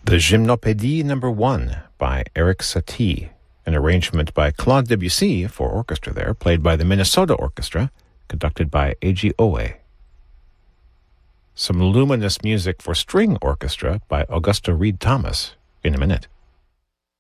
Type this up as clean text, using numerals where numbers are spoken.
The Gymnopédie No. 1 by Erik Satie, an arrangement by Claude Debussy for orchestra there, played by the Minnesota Orchestra, conducted by Eiji Oe. Some luminous music for string orchestra by Augusta Reed Thomas in a minute.